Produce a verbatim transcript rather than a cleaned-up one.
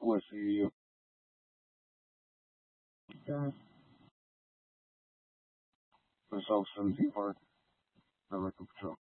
We'll see you. God. This is Officer Z Park, Director Patrol.